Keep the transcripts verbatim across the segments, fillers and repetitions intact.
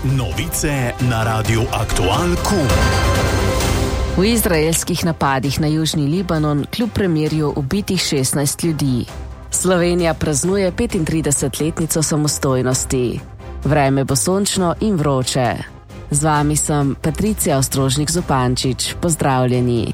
Novice na Radiu Aktual Kum. V izraelskih napadih na južni Libanon kljub premirju ubitih šestnajst ljudi. Slovenija praznuje petintridesetletnico samostojnosti. Vreme bo sončno in vroče. Z vami sem Patricija Ostrožnik-Zupančič. Pozdravljeni.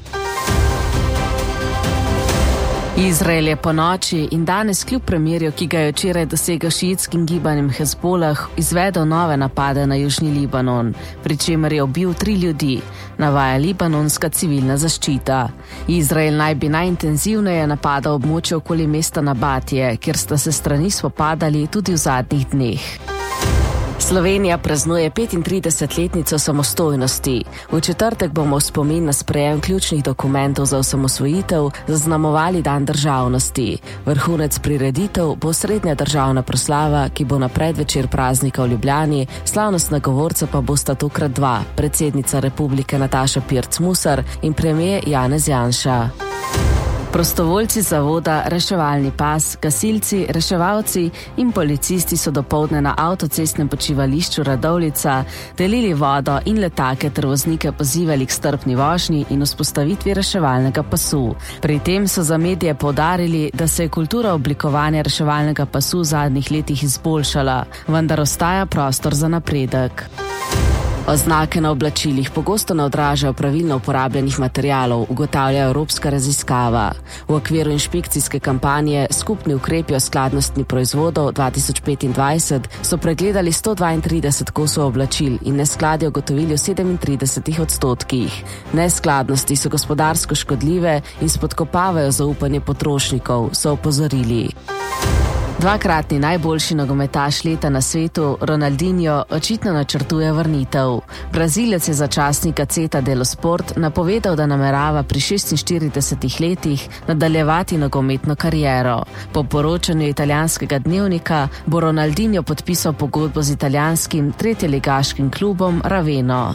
Izrael je po noči in danes kljub premirju, ki ga je včeraj dosegel šiitskim gibanjem Hezbolah, izvedel nove napade na južni Libanon, pri čemer je ubil tri ljudi, navaja libanonska civilna zaščita. Izrael naj bi najintenzivneje napadal območje okoli mesta Nabatije, kjer sta se strani spopadali tudi v zadnjih dneh. Slovenija praznuje petintridesetletnico samostojnosti. V četrtek bomo v spomin na sprejem ključnih dokumentov za osamosvojitev zaznamovali dan državnosti. Vrhunec prireditev bo srednja državna proslava, ki bo na predvečer praznika v Ljubljani, slavnostna govorca pa bosta tokrat dva, predsednica republike Nataša Pirc Musar in premier Janez Janša. Prostovoljci zavoda Reševalni pas, gasilci, reševalci in policisti so dopoldne na avtocestnem počivališču Radovljica delili vodo in letake ter voznike pozivali k strpni vožnji in vzpostavitvi reševalnega pasu. Pri tem so za medije poudarili, da se je kultura oblikovanja reševalnega pasu v zadnjih letih izboljšala, vendar ostaja prostor za napredek. Oznake na oblačilih pogosto ne odražajo pravilno uporabljenih materialov, ugotavlja evropska raziskava. V okviru inšpekcijske kampanje Skupni ukrepi o skladnosti proizvodov dva tisoč petindvajset so pregledali sto dvaintrideset kosov oblačil in neskladje ugotovili v sedemintridesetih odstotkih. Neskladnosti so gospodarsko škodljive in spodkopavajo zaupanje potrošnikov, so opozorili. Dvakratni najboljši nogometaš leta na svetu, Ronaldinho, očitno načrtuje vrnitev. Brazilec je za časnik Gaceta dello Sport napovedal, da namerava pri šestinštiridesetih letih nadaljevati nogometno kariero. Po poročanju italijanskega dnevnika bo Ronaldinho podpisal pogodbo z italijanskim tretjeligaškim klubom Raveno.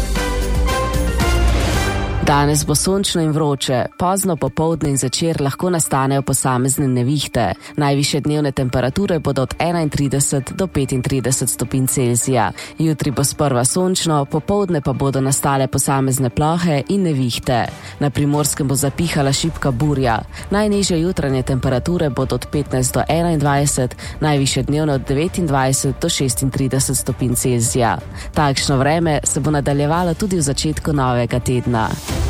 Danes bo sončno in vroče, pozno popoldne in zvečer lahko nastanejo posamezne nevihte. Najvišje dnevne temperature bodo od enaintrideset do petintrideset stopinj Celzija. Jutri bo sprva sončno, popoldne pa bodo nastale posamezne plohe in nevihte. Na Primorskem bo zapihala šibka burja. Najnižje jutranje temperature bodo od petnajst do enaindvajset, najvišje dnevne od devetindvajset do šestintrideset stopinj Celzija. Takšno vreme se bo nadaljevalo tudi v začetku novega tedna.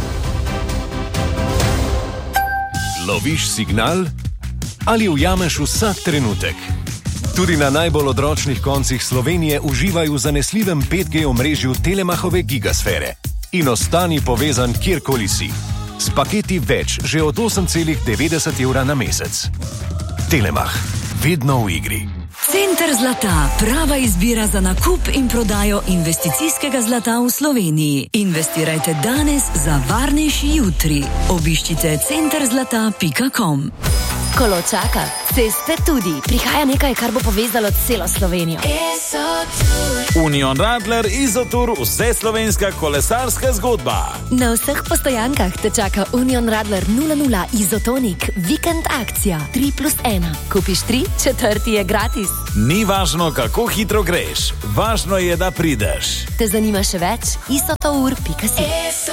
Loviš signal ali ujameš vsak trenutek? Tudi na najbolj odročnih koncih Slovenije uživaj v zanesljivem pet G omrežju Telemachove gigasfere in ostani povezan kjerkoli si. S paketi več že od osem celih devetdeset evra na mesec. Telemach, vedno v igri. Center zlata, prava izbira za nakup in prodajo investicijskega zlata v Sloveniji. Investirajte danes za varnejši jutri. Obiščite center zlata pika com. Kolo čaka, ceste tudi. Prihaja nekaj, kar bo povezalo celo Slovenijo. Union Radler Izotur, vse slovenska kolesarska zgodba. Na vseh postojankah te čaka Union Radler nula nula Izotonik, vikend akcija tri plus ena. Kupiš tri, četrti je gratis. Ni važno, kako hitro greš, važno je, da prideš. Te zanima še več? izotour pika si.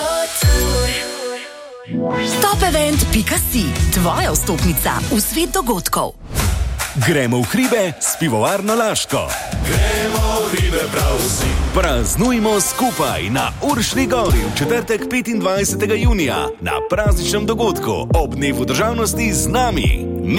Stopevent pika si, tvoja vstopnica v svet dogodkov. Gremo v hribe s pivovarno Laško. Gremo v hribe prav vsi. Praznujmo skupaj na Uršni gori v četrtek petindvajsetega junija na prazničnem dogodku ob dnevu državnosti z nami.